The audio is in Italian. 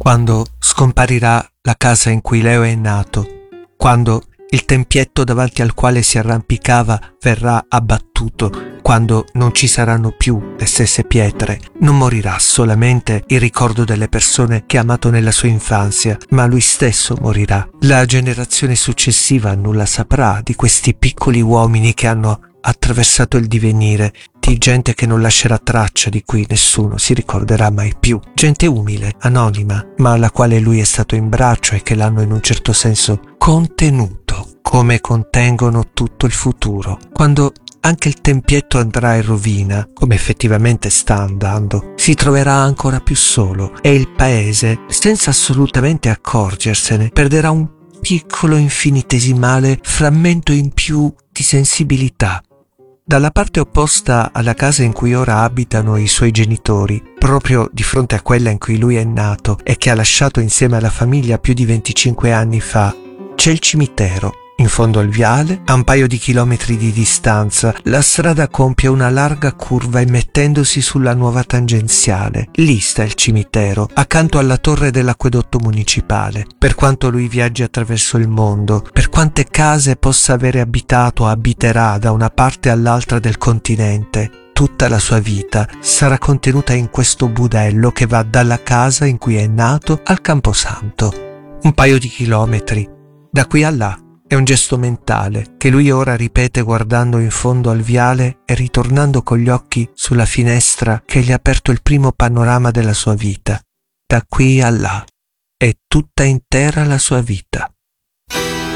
quando scomparirà la casa in cui Leo è nato, quando il tempietto davanti al quale si arrampicava verrà abbattuto, quando non ci saranno più le stesse pietre, non morirà solamente il ricordo delle persone che ha amato nella sua infanzia, ma lui stesso morirà. La generazione successiva nulla saprà di questi piccoli uomini che hanno attraversato il divenire, di gente che non lascerà traccia, di cui nessuno si ricorderà mai più. Gente umile, anonima, ma alla quale lui è stato in braccio e che l'hanno in un certo senso contenuto, come contengono tutto il futuro. Quando anche il tempietto andrà in rovina, come effettivamente sta andando, si troverà ancora più solo e il paese, senza assolutamente accorgersene, perderà un piccolo infinitesimale frammento in più di sensibilità. Dalla parte opposta alla casa in cui ora abitano i suoi genitori, proprio di fronte a quella in cui lui è nato e che ha lasciato insieme alla famiglia più di 25 anni fa, c'è il cimitero. In fondo al viale, a un paio di chilometri di distanza, la strada compie una larga curva immettendosi sulla nuova tangenziale. Lì sta il cimitero, accanto alla torre dell'acquedotto municipale. Per quanto lui viaggi attraverso il mondo, per quante case possa avere abitato o abiterà da una parte all'altra del continente, tutta la sua vita sarà contenuta in questo budello che va dalla casa in cui è nato al Camposanto. Un paio di chilometri, da qui a là. È un gesto mentale che lui ora ripete guardando in fondo al viale e ritornando con gli occhi sulla finestra che gli ha aperto il primo panorama della sua vita. Da qui a là è tutta intera la sua vita.